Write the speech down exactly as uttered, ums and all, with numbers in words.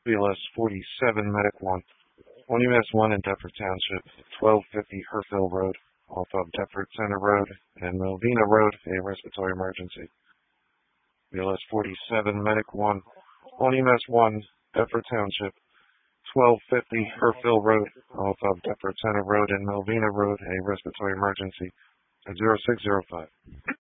B L S forty-seven, Medic one. On U S one in Deptford Township, twelve fifty Herfield Road, off of Deptford Center Road and Melvina Road, a respiratory emergency. B L S forty-seven, Medic one. On U S one, Deptford Township, twelve fifty Herfield Road, off of Deptford Center Road and Melvina Road, a respiratory emergency, at zero six zero five.